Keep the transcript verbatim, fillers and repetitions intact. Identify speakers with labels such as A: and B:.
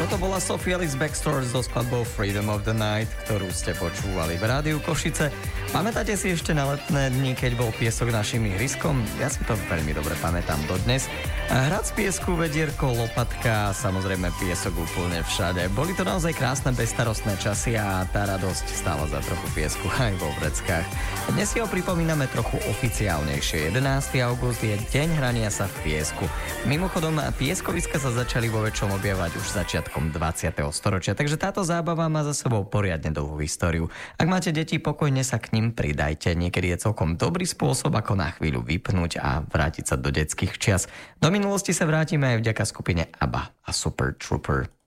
A: Toto bola Sophie Ellis Bextor so skladbou Freedom of the Night, ktorú ste počúvali v rádiu Košice. Pamätáte si ešte na letné dni, keď bol piesok našim ihriskom? Ja si to veľmi dobre pamätám dodnes. Hrad z piesku, vedierko, lopatka, samozrejme piesok úplne všade. Boli to naozaj krásne bezstarostné časy a tá radosť stála za trochu piesku aj vo vreckách. Dnes si ho pripomíname trochu oficiálnejšie. jedenásteho augusta je deň hrania sa v piesku. Mimochodom, pieskoviska sa začali vo väčšom objavovať už začiatkom dvadsiateho storočia, takže táto zábava má za sebou poriadne dlhú históriu. Ak máte deti, pokojne sa k nim pridajte. Niekedy je celkom dobrý spôsob, ako na chvíľu vypnúť a vrátiť sa do detských čias. Do minulosti sa vrátime aj vďaka skupine ABBA a Super Trooper.